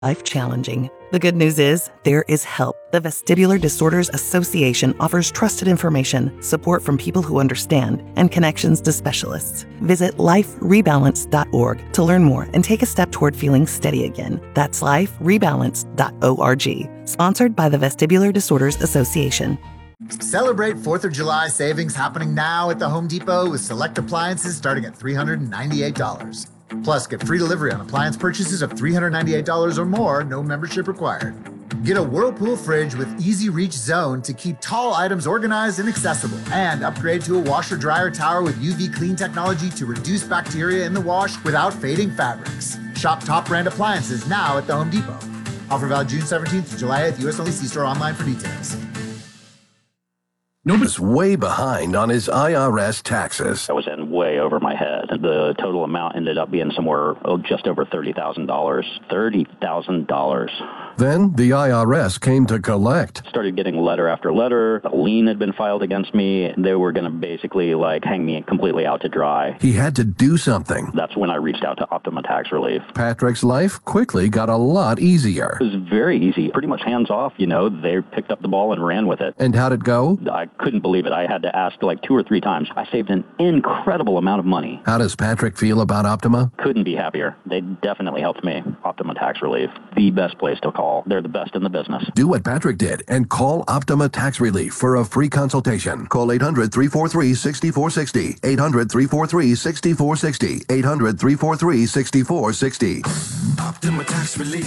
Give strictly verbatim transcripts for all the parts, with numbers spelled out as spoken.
life challenging. The good news is there is help. The Vestibular Disorders Association offers trusted information, support from people who understand, and connections to specialists. Visit life rebalance dot org to learn more and take a step toward feeling steady again. That's life rebalance dot org. Sponsored by the Vestibular Disorders Association. Celebrate fourth of July savings happening now at the Home Depot with select appliances starting at three hundred ninety-eight dollars. Plus, get free delivery on appliance purchases of three hundred ninety-eight dollars or more, no membership required. Get a Whirlpool fridge with Easy Reach Zone to keep tall items organized and accessible. And upgrade to a washer-dryer tower with U V clean technology to reduce bacteria in the wash without fading fabrics. Shop top brand appliances now at the Home Depot. Offer valid June seventeenth to July eighth, U S only. See store online for details. Nobody's way behind on his I R S taxes. I was in way over my head. The total amount ended up being somewhere oh, just over thirty thousand dollars. thirty thousand dollars. Then the I R S came to collect. Started getting letter after letter. A lien had been filed against me. They were going to basically like hang me completely out to dry. He had to do something. That's when I reached out to Optima Tax Relief. Patrick's life quickly got a lot easier. It was very easy, pretty much hands off. You know, they picked up the ball and ran with it. And how'd it go? I couldn't believe it. I had to ask like two or three times. I saved an incredible amount of money. How does Patrick feel about Optima? Couldn't be happier. They definitely helped me. Optima Tax Relief, the best place to call. They're the best in the business. Do what Patrick did and call Optima Tax Relief for a free consultation. Call eight hundred, three four three, six four six zero. eight hundred, three four three, six four six zero. eight hundred, three four three, six four six zero. Optima Tax Relief.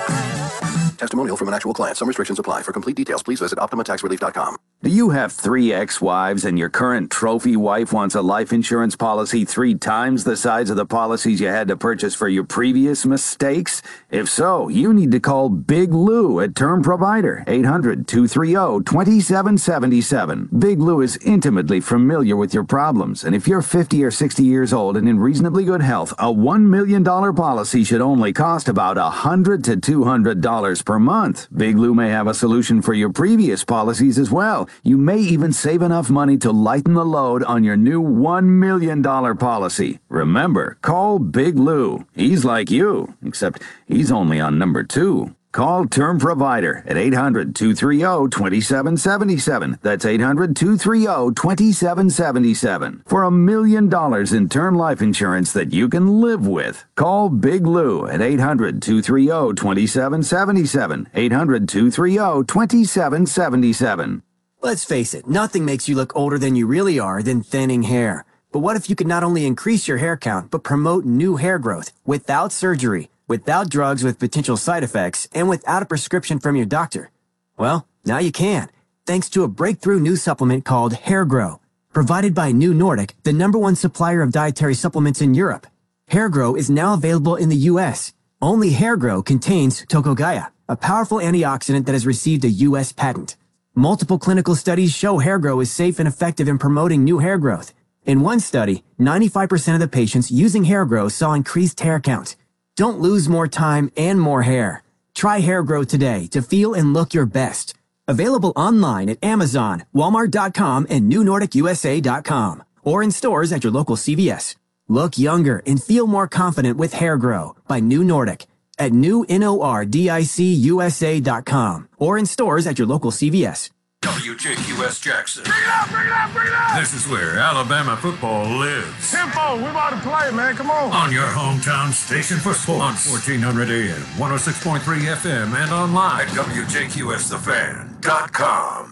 Testimonial from an actual client. Some restrictions apply. For complete details, please visit optima tax relief dot com. Do you have three ex-wives and your current trophy wife wants a life insurance policy three times the size of the policies you had to purchase for your previous mistakes? If so, you need to call Big Lou at Term Provider, eight hundred, two three zero, two seven seven seven. Big Lou is intimately familiar with your problems, and if you're fifty or sixty years old and in reasonably good health, a one million dollars policy should only cost about one hundred to two hundred dollars per month. Big Lou may have a solution for your previous policies as well. You may even save enough money to lighten the load on your new one million dollars policy. Remember, call Big Lou. He's like you, except he's only on number two. Call Term Provider at eight hundred, two three zero, two seven seven seven. That's eight hundred, two three zero, two seven seven seven. For a million dollars in term life insurance that you can live with. Call Big Lou at eight hundred, two three zero, two seven seven seven. eight hundred, two three zero, two seven seven seven. Let's face it, nothing makes you look older than you really are than thinning hair. But what if you could not only increase your hair count, but promote new hair growth without surgery, without drugs with potential side effects, and without a prescription from your doctor? Well, now you can, thanks to a breakthrough new supplement called Hair Grow, provided by New Nordic, the number one supplier of dietary supplements in Europe. Hair Grow is now available in the U S. Only Hair Grow contains Tocogaya, a powerful antioxidant that has received a U S patent. Multiple clinical studies show Hair Grow is safe and effective in promoting new hair growth. In one study, ninety-five percent of the patients using Hair Grow saw increased hair count. Don't lose more time and more hair. Try Hair Grow today to feel and look your best. Available online at Amazon, Walmart dot com, and New Nordic U S A dot com, or in stores at your local C V S. Look younger and feel more confident with Hair Grow by New Nordic at new nordic U S A dot com, or in stores at your local C V S. W J Q S Jackson. Bring it up, bring it up, bring it up! This is where Alabama football lives. Tempo, we're about to play, man, come on! On your hometown station for sports. On fourteen hundred A M, one oh six point three F M, and online at W J Q S the fan dot com.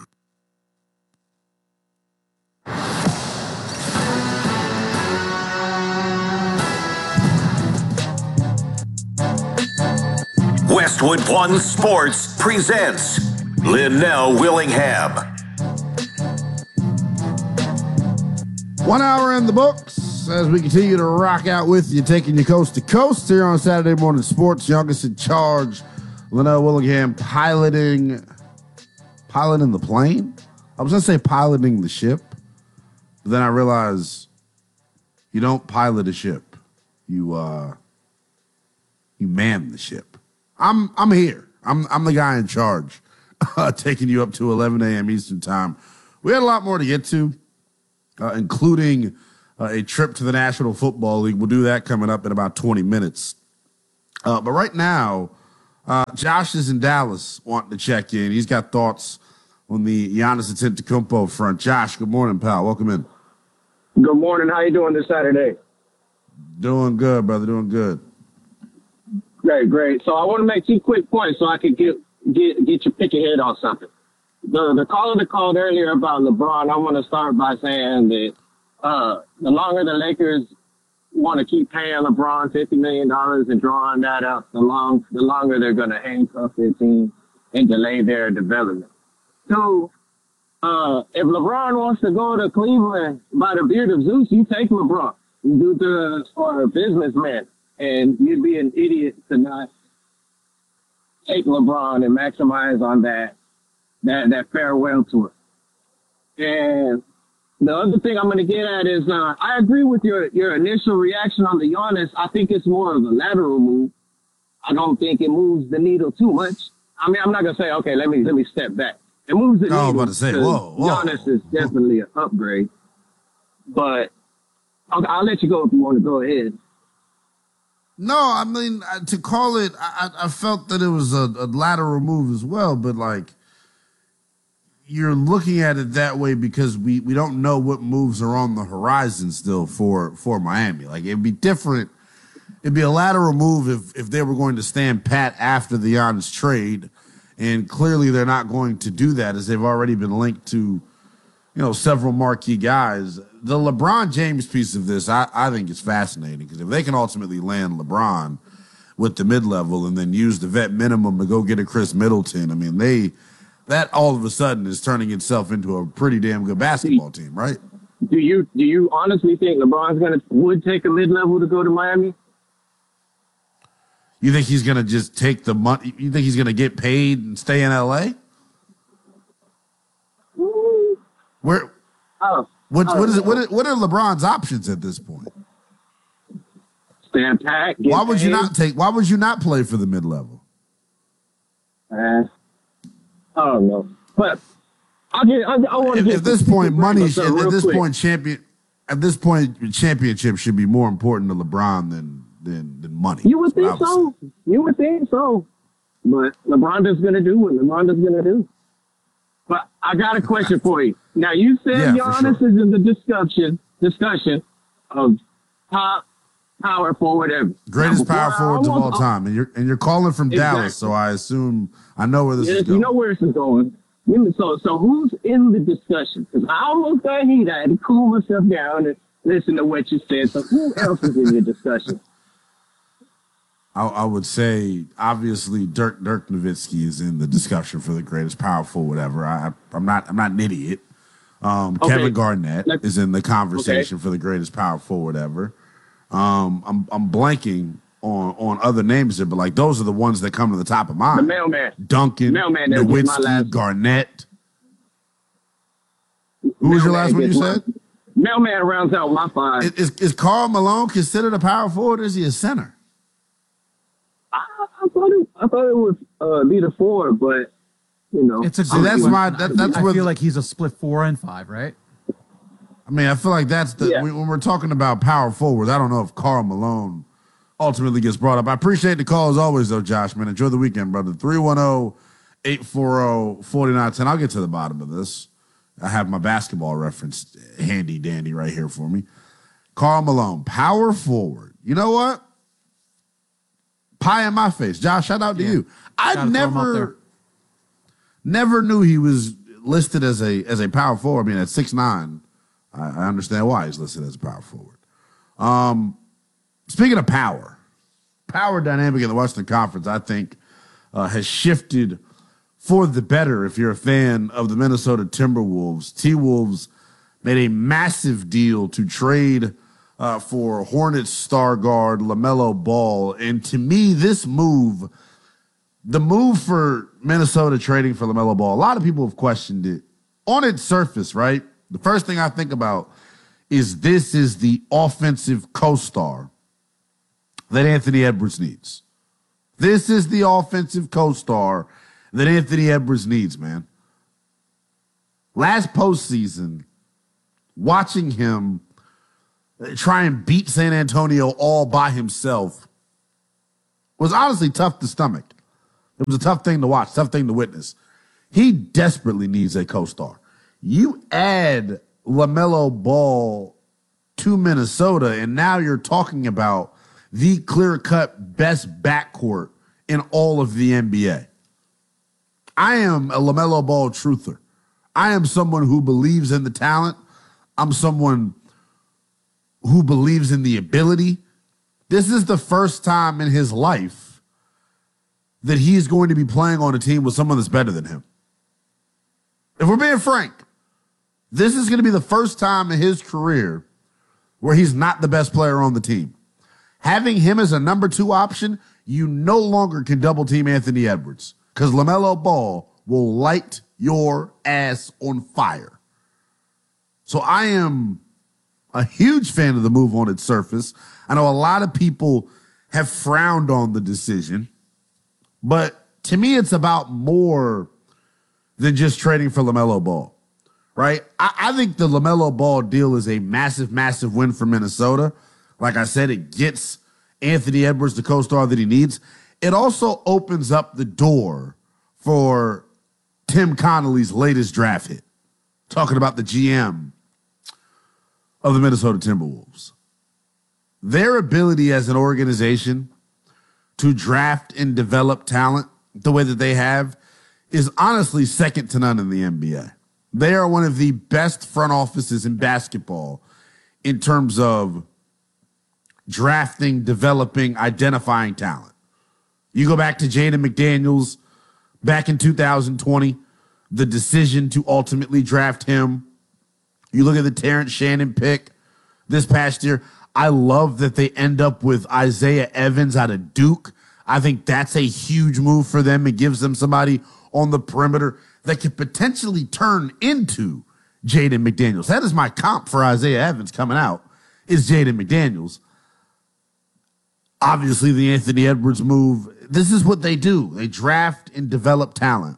Westwood One Sports presents Linnell Willingham. One hour in the books as we continue to rock out with you, taking you coast to coast here on Saturday Morning Sports. Youngest in charge, Linnell Willingham, piloting, piloting the plane. I was going to say piloting the ship, but then I realized you don't pilot a ship. You, uh, you man the ship. I'm I'm here. I'm I'm the guy in charge, uh, taking you up to eleven A M Eastern Time. We had a lot more to get to, uh, including uh, a trip to the National Football League. We'll do that coming up in about twenty minutes. Uh, but right now, Uh, Josh is in Dallas wanting to check in. He's got thoughts on the Giannis Antetokounmpo front. Josh, good morning, pal. Welcome in. Good morning. How you doing this Saturday? Doing good, brother. Doing good. Great, great. So I want to make two quick points so I can get get get you pick your head on something. The the caller that called earlier about LeBron, I want to start by saying that uh, the longer the Lakers want to keep paying LeBron fifty million dollars and drawing that up, the long the longer they're going to handcuff their team and delay their development. So uh, if LeBron wants to go to Cleveland by the beard of Zeus, you take LeBron. You do the or a businessman, and you'd be an idiot to not take LeBron and maximize on that that that farewell tour. And the other thing I'm going to get at is uh, I agree with your your initial reaction on the Giannis. I think it's more of a lateral move. I don't think it moves the needle too much. I mean, I'm not going to say, okay, let me let me step back. It moves the No, needle. I'm about to say, whoa, whoa. Giannis is definitely an upgrade. But I'll, I'll let you go if you want to go ahead. No, I mean, uh, to call it, I, I felt that it was a, a lateral move as well, but like, you're looking at it that way because we, we don't know what moves are on the horizon still for, for Miami. Like, it'd be different. It'd be a lateral move if, if they were going to stand pat after the Giannis trade, and clearly they're not going to do that as they've already been linked to, you know, several marquee guys. The LeBron James piece of this, I, I think is fascinating because if they can ultimately land LeBron with the mid-level and then use the vet minimum to go get a Chris Middleton, I mean, they that all of a sudden is turning itself into a pretty damn good basketball team, right? Do you do you honestly think LeBron's gonna would take a mid-level to go to Miami? You think he's gonna just take the money? You think he's gonna get paid and stay in L A? Where? Oh. What, what is it? What are, what are LeBron's options at this point? Stand pat. Why would you not take? Why would you not play for the mid level? Uh, I don't know, but I get. I, I want to. At this point, money. At this quick. point, champion. At this point, championship should be more important to LeBron than than than money. You would That's think what I would so. You would think so, but LeBron is going to do what LeBron is going to do. But I got a question for you. Now, you said Yeah, for Giannis sure. is in the discussion discussion of top power forward ever. Greatest Now, power before I forwards of all almost- time, and you're and you're calling from Exactly. Dallas, so I assume I know where this Yes, is going. you know where this is going. You know, So, so who's in the discussion? Because I almost got heat. I had to cool myself down and listen to what you said. So, who else is in the discussion? I, I would say obviously Dirk Dirk Nowitzki is in the discussion for the greatest power forward ever. I, I'm not I'm not an idiot. Um, Okay. Kevin Garnett Let's- is in the conversation for the greatest power forward ever. Um, I'm I'm blanking on on other names there, but like those are the ones that come to the top of mind. The mailman. Duncan, Mailman, that'll get my last Nowitzki, Garnett. Who was your last one you gets my- said? Mailman rounds out my five. Is, is, is Karl Malone considered a power forward or is he a center? I, I thought it, I thought it was uh, be the four, but you know, It's a See, good that's one. my- that- that's I what- feel like he's a split four and five, right? I mean, I feel like that's the Yeah. when when we're talking about power forwards. I don't know if Karl Malone ultimately gets brought up. I appreciate the call as always, though, Josh. Man, enjoy the weekend, brother. three one zero, eight four zero, four nine one zero. I'll get to the bottom of this. I have my basketball reference handy dandy right here for me. Karl Malone, power forward. You know what? Pie in my face, Josh. Shout out to Yeah. you. I Gotta throw him out there. never, never knew he was listed as a as a power forward. I mean, at six nine. I I understand why he's listed as a power forward. Um, speaking of power, power dynamic in the Western Conference, I think, uh, has shifted for the better if you're a fan of the Minnesota Timberwolves. T-Wolves made a massive deal to trade uh, for Hornets star guard LaMelo Ball. And to me, this move, the move for Minnesota trading for LaMelo Ball, a lot of people have questioned it. On its surface, right? The first thing I think about is this is the offensive co-star that Anthony Edwards needs. This is the offensive co-star that Anthony Edwards needs, man. Last postseason, watching him try and beat San Antonio all by himself was honestly tough to stomach. It was a tough thing to watch, tough thing to witness. He desperately needs a co-star. You add LaMelo Ball to Minnesota, and now you're talking about the clear-cut best backcourt in all of the N B A. I am a LaMelo Ball truther. I am someone who believes in the talent. I'm someone who believes in the ability. This is the first time in his life that he's going to be playing on a team with someone that's better than him. If we're being frank, this is going to be the first time in his career where he's not the best player on the team. Having him as a number two option, you no longer can double team Anthony Edwards because LaMelo Ball will light your ass on fire. So I am a huge fan of the move on its surface. I know a lot of people have frowned on the decision, but to me, it's about more than just trading for LaMelo Ball, right? I, I think the LaMelo Ball deal is a massive, massive win for Minnesota. Like I said, it gets Anthony Edwards the co-star that he needs. It also opens up the door for Tim Connolly's latest draft hit, talking about the G M of the Minnesota Timberwolves. Their ability as an organization to draft and develop talent the way that they have is honestly second to none in the N B A. They are one of the best front offices in basketball in terms of drafting, developing, identifying talent. You go back to Jaden McDaniels back in two thousand twenty, the decision to ultimately draft him. You look at the Terrence Shannon pick this past year. I love that they end up with Isaiah Evans out of Duke. I think that's a huge move for them. It gives them somebody on the perimeter that could potentially turn into Jaden McDaniels. That is my comp for Isaiah Evans coming out, is Jaden McDaniels. Obviously, the Anthony Edwards move, this is what they do. They draft and develop talent.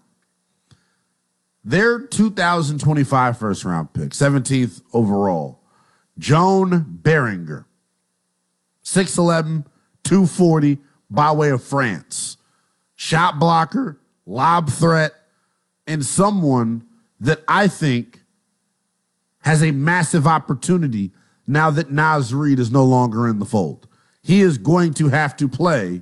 Their two thousand twenty-five first round pick, seventeenth overall, Joan Beringer, six eleven, two forty, by way of France. Shot blocker, lob threat, and someone that I think has a massive opportunity now that Naz Reid is no longer in the fold. He is going to have to play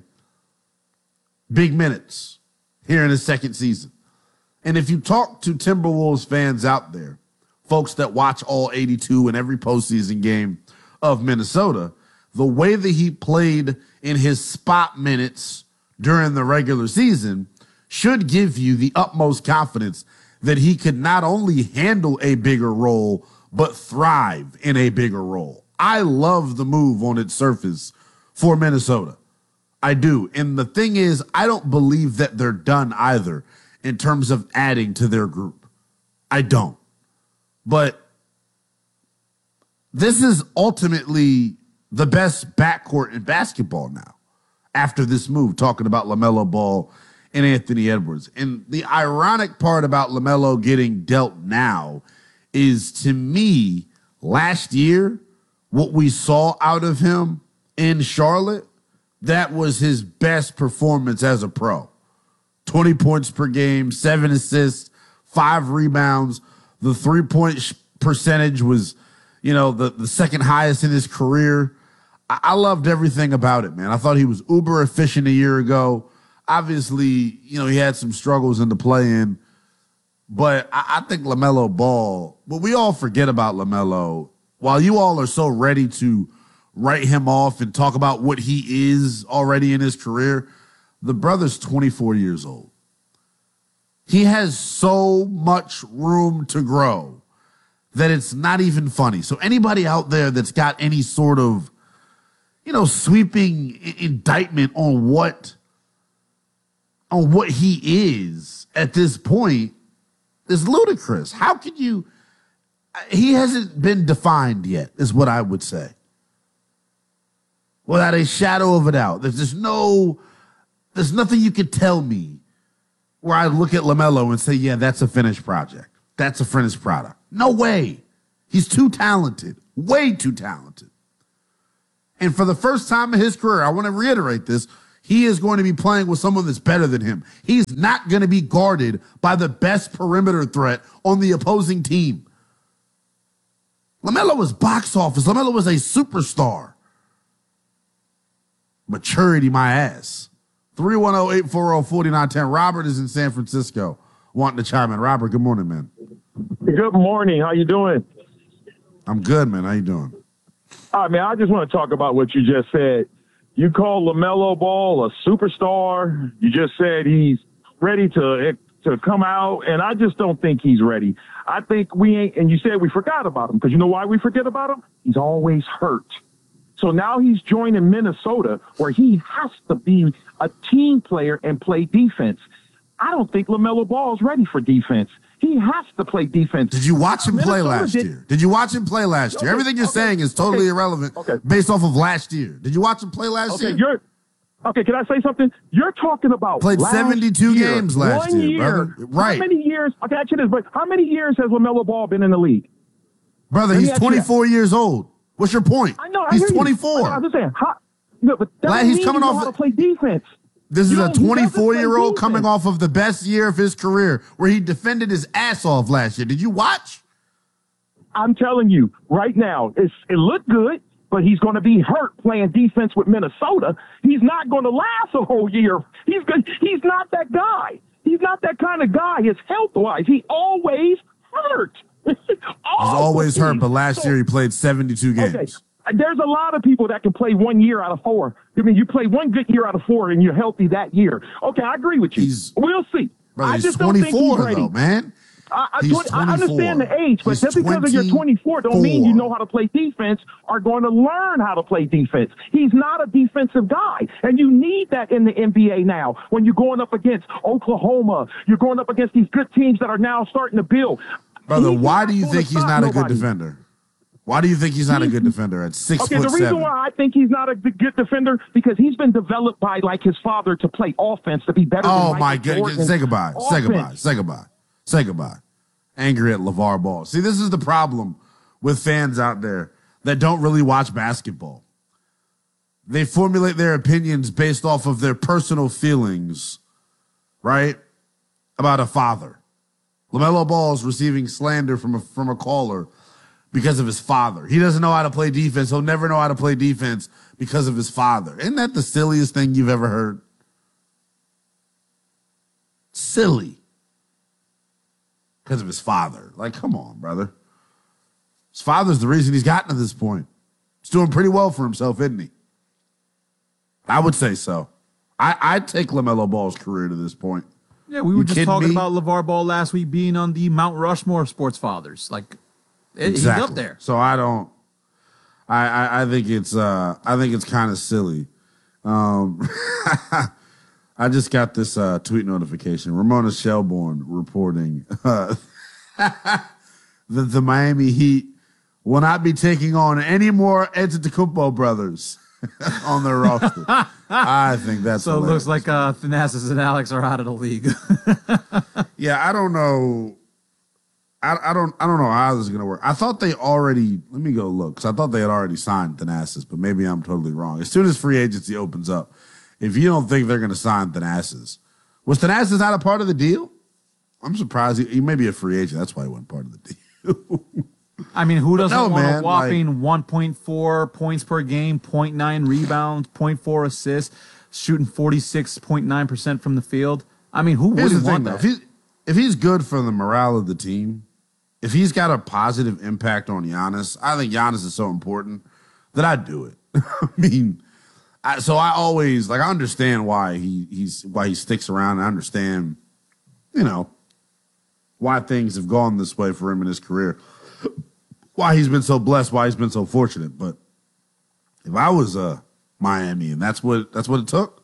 big minutes here in his second season. And if you talk to Timberwolves fans out there, folks that watch all eighty-two and every postseason game of Minnesota, the way that he played in his spot minutes during the regular season should give you the utmost confidence that he could not only handle a bigger role, but thrive in a bigger role. I love the move on its surface for Minnesota. I do. And the thing is, I don't believe that they're done either in terms of adding to their group. I don't. But this is ultimately the best backcourt in basketball now after this move, talking about LaMelo Ball and Anthony Edwards. And the ironic part about LaMelo getting dealt now is, to me, last year, what we saw out of him in Charlotte, that was his best performance as a pro. twenty points per game, seven assists, five rebounds. The three-point sh- percentage was, you know, the, the second highest in his career. I-, I loved everything about it, man. I thought he was uber efficient a year ago. Obviously, you know, he had some struggles in the play-in. But I, I think LaMelo Ball, what we all forget about LaMelo, while you all are so ready to write him off and talk about what he is already in his career, the brother's twenty-four years old. He has so much room to grow that it's not even funny. So anybody out there that's got any sort of, you know, sweeping I- indictment on what, on what he is at this point is ludicrous. How can you, he hasn't been defined yet, is what I would say. Without a shadow of a doubt. There's just no, there's nothing you could tell me where I look at LaMelo and say, yeah, that's a finished project. That's a finished product. No way. He's too talented. Way too talented. And for the first time in his career, I want to reiterate this, he is going to be playing with someone that's better than him. He's not going to be guarded by the best perimeter threat on the opposing team. LaMelo was box office. LaMelo was a superstar. Maturity, my ass. three one zero, eight four zero, four nine one zero. Robert is in San Francisco wanting to chime in. Robert, good morning, man. Good morning. How you doing? I'm good, man. How you doing? All right, man, I just want to talk about what you just said. You call LaMelo Ball a superstar. You just said he's ready to to come out, and I just don't think he's ready. I think we ain't, and you said we forgot about him, because you know why we forget about him? He's always hurt. So now he's joining Minnesota, where he has to be a team player and play defense. I don't think LaMelo Ball is ready for defense. He has to play defense. Did you watch him play Minnesota last did, year? Did you watch him play last year? Okay, Everything you're okay, saying is totally okay, irrelevant okay. based off of last year. Did you watch him play last okay, year? You're, okay, can I say something? You're talking about Played last seventy-two year, games last one year, year, brother. Right. How many years? Okay, actually, this, but how many years has LaMelo Ball been in the league? Brother, Let me he's ask you twenty-four years old. What's your point? I know. I He's hear you. twenty-four. I was just saying. How, no, but that Like, don't he's mean coming you know off how the- to play defense. This You is a know, he doesn't play twenty-four-year-old coming defense. off of the best year of his career, where he defended his ass off last year. Did you watch? I'm telling you right now, it's, it looked good, but he's going to be hurt playing defense with Minnesota. He's not going to last a whole year. He's good. He's not that guy. He's not that kind of guy. His health-wise, he always hurt. He's always hurt, but last So- year he played seventy-two games. Okay. There's a lot of people that can play one year out of four. I mean, you play one good year out of four, and you're healthy that year. Okay, I agree with you. He's- we'll see. Brother, I he's just don't think he's twenty-four, ready. though, man. I, I, He's twenty, I understand the age, but He's just because of you're twenty-four don't mean you know how to play defense or going to learn how to play defense. He's not a defensive guy, and you need that in the N B A now. When you're going up against Oklahoma, you're going up against these good teams that are now starting to build. Brother, He's why not do you gonna think he's stop not a good nobody. defender? Why do you think he's not a He's- good defender at six Okay, foot the reason seven? why I think he's not a good defender because he's been developed by like his father to play offense to be better. than Oh Michael my Jordan. goodness! Say goodbye. Say goodbye. Offense. Say goodbye. Say goodbye. Angry at LeVar Ball. See, this is the problem with fans out there that don't really watch basketball. They formulate their opinions based off of their personal feelings, right? About a father. LaMelo Ball is receiving slander from a, from a caller because of his father. He doesn't know how to play defense. He'll never know how to play defense because of his father. Isn't that the silliest thing you've ever heard? Silly. Because of his father. Like, come on, brother. His father's the reason he's gotten to this point. He's doing pretty well for himself, isn't he? I would say so. I, I'd take LaMelo Ball's career to this point. Yeah, we You were just kidding talking me? about LeVar Ball last week being on the Mount Rushmore of sports fathers. Like, it, Exactly. he's up there. So I don't. I I, I think it's uh I think it's kind of silly. Um, I just got this uh, tweet notification. Ramona Shelbourne reporting uh, that the Miami Heat will not be taking on any more Antetokounmpo brothers on their roster. I think that's So it hilarious. looks like uh, Thanasis and Alex are out of the league. Yeah, I don't know. I, I don't I don't know how this is gonna work. I thought they already. Let me go look because I thought they had already signed Thanasis, but maybe I'm totally wrong. As soon as free agency opens up, if you don't think they're gonna sign Thanasis, was Thanasis not a part of the deal? I'm surprised. He, he may be a free agent. That's why he wasn't part of the deal. I mean, who doesn't No, want man, a whopping one point four points per game, zero point nine rebounds, zero point four assists, shooting forty-six point nine percent from the field? I mean, who Here's the wouldn't thing, want though. that? If he's, if he's good for the morale of the team, if he's got a positive impact on Giannis, I think Giannis is so important that I'd do it. I mean, I, so I always like I understand why he he's why he sticks around. I understand, you know, why things have gone this way for him in his career, why he's been so blessed, why he's been so fortunate. But if I was uh, Miami and that's what that's what it took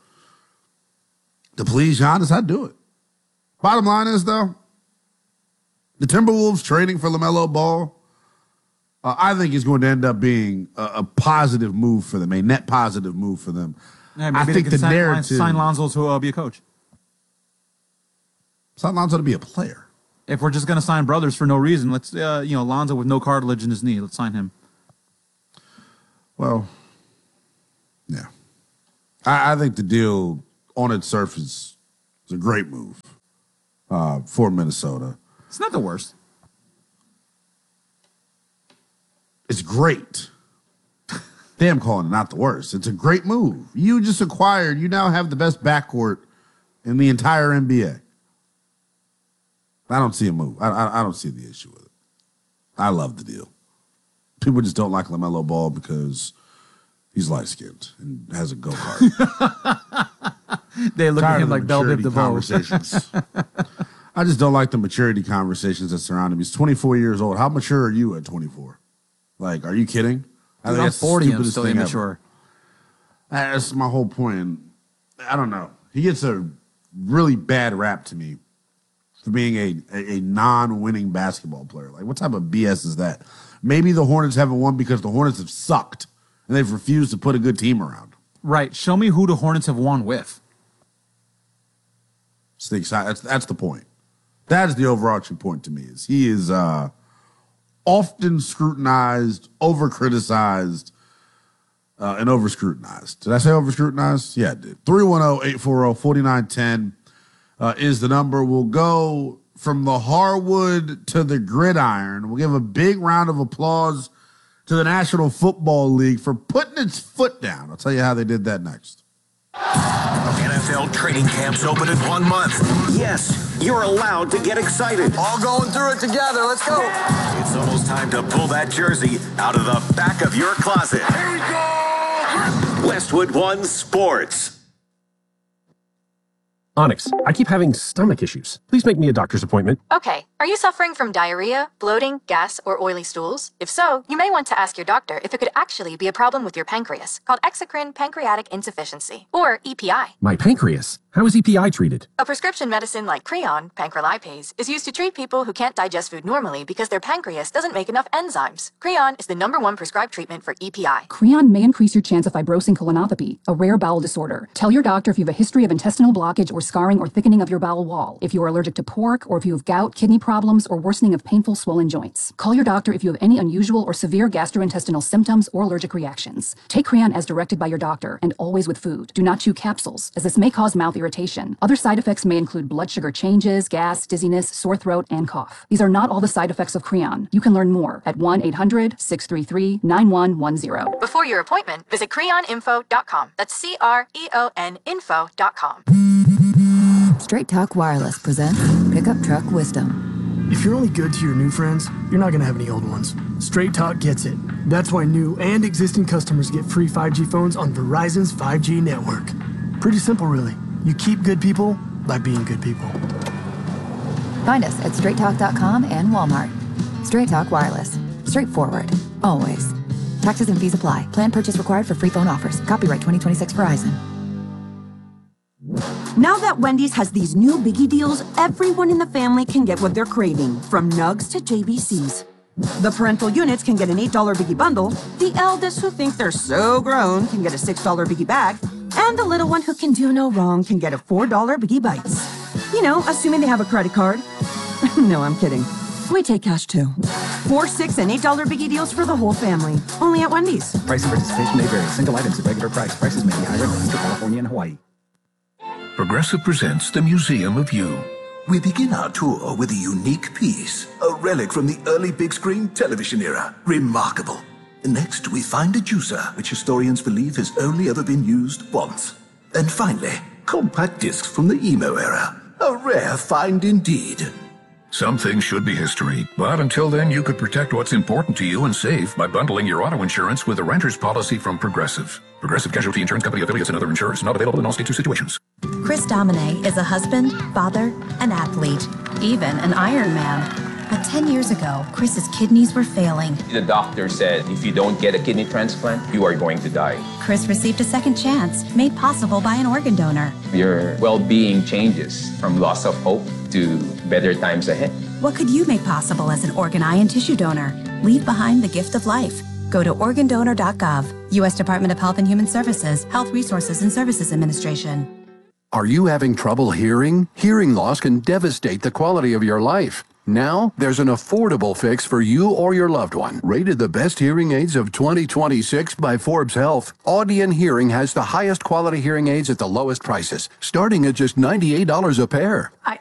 to please Giannis, I'd do it. Bottom line is, though, the Timberwolves trading for LaMelo Ball, uh, I think is going to end up being a, a positive move for them, a net positive move for them. Yeah, maybe I they think could the sign, narrative... sign Lonzo to uh, be a coach. Sign Lonzo to be a player. If we're just going to sign brothers for no reason, let's, uh, you know, Lonzo with no cartilage in his knee, let's sign him. Well, yeah. I, I think the deal on its surface is a great move uh, for Minnesota. It's not the worst. It's great. Damn, calling it not the worst. It's a great move. You just acquired, you now have the best backcourt in the entire N B A. I don't see a move. I, I, I don't see the issue with it. I love the deal. People just don't like LaMelo Ball because he's light-skinned and has a go-kart. They look Tired at him of the like Bell Biv maturity DeVoe. conversations. I just don't like the maturity conversations that surround him. He's twenty-four years old. How mature are you at twenty-four? Like, are you kidding? I Dude, think I'm that's the forty, I'm stupidest still thing ever. immature. That's my whole point. And I don't know. He gets a really bad rap to me for being a, a, a non-winning basketball player. Like, what type of B S is that? Maybe the Hornets haven't won because the Hornets have sucked and they've refused to put a good team around. Right. Show me who the Hornets have won with. It's the exci- That's, that's the point. That is the overarching point to me. Is he is uh, often scrutinized, over-criticized, uh, and over-scrutinized. Did I say over-scrutinized? Yeah, I did. three one zero, eight four zero, four nine one zero uh, is the number. We'll go from the hardwood to the gridiron. We'll give a big round of applause to the National Football League for putting its foot down. I'll tell you how they did that next. N F L training camps open in one month. Yes, you're allowed to get excited. All going through it together. Let's go. It's almost time to pull that jersey out of the back of your closet. Here we go. Westwood One Sports. Onyx, I keep having stomach issues. Please make me a doctor's appointment. Okay, are you suffering from diarrhea, bloating, gas, or oily stools? If so, you may want to ask your doctor if it could actually be a problem with your pancreas, called exocrine pancreatic insufficiency, or E P I. My pancreas? How is E P I treated? A prescription medicine like Creon, pancrelipase, is used to treat people who can't digest food normally because their pancreas doesn't make enough enzymes. Creon is the number one prescribed treatment for E P I. Creon may increase your chance of fibrosing colonopathy, a rare bowel disorder. Tell your doctor if you have a history of intestinal blockage or scarring or thickening of your bowel wall, if you are allergic to pork, or if you have gout, kidney problems, or worsening of painful swollen joints. Call your doctor if you have any unusual or severe gastrointestinal symptoms or allergic reactions. Take Creon as directed by your doctor, and always with food. Do not chew capsules, as this may cause mouth irritation. Other side effects may include blood sugar changes, gas, dizziness, sore throat, and cough. These are not all the side effects of Creon. You can learn more at one eight hundred, six three three, nine one one zero. Before your appointment, visit creon info dot com. That's C R E O N info dot com. Straight Talk Wireless presents Pickup Truck Wisdom. If you're only good to your new friends, you're not going to have any old ones. Straight Talk gets it. That's why new and existing customers get free five G phones on Verizon's five G network. Pretty simple, really. You keep good people by being good people. Find us at straight talk dot com and Walmart. Straight Talk Wireless. Straightforward. Always. Taxes and fees apply. Plan purchase required for free phone offers. Copyright twenty twenty-six Verizon. Now that Wendy's has these new biggie deals, everyone in the family can get what they're craving, from nugs to J B Cs. The parental units can get an eight dollar biggie bundle, the eldest who think they're so grown can get a six dollar biggie bag, and the little one who can do no wrong can get a four dollar biggie bites. You know, assuming they have a credit card. No, I'm kidding. We take cash too. Four, six, and eight dollar biggie deals for the whole family. Only at Wendy's. Price and participation may vary. Single items at regular price. Prices may be higher in California and Hawaii. Progressive presents the Museum of You. We begin our tour with a unique piece, a relic from the early big screen television era. Remarkable. Next, we find a juicer, which historians believe has only ever been used once. And finally, compact discs from the emo era. A rare find indeed. Some things should be history, but until then you could protect what's important to you and save by bundling your auto insurance with a renter's policy from Progressive. Progressive Casualty Insurance Company affiliates and other insurers not available in all states or situations. Chris Domine is a husband, father, an athlete, even an Iron Man. But ten years ago, Chris's kidneys were failing. The doctor said if you don't get a kidney transplant, you are going to die. Chris received a second chance, made possible by an organ donor. Your well-being changes from loss of hope to better times ahead. What could you make possible as an organ, eye, and tissue donor? Leave behind the gift of life. Go to organ donor dot gov. U S Department of Health and Human Services, Health Resources and Services Administration. Are you having trouble hearing? Hearing loss can devastate the quality of your life. Now, there's an affordable fix for you or your loved one. Rated the best hearing aids of twenty twenty-six by Forbes Health, Audion Hearing has the highest quality hearing aids at the lowest prices, starting at just ninety-eight dollars a pair. I,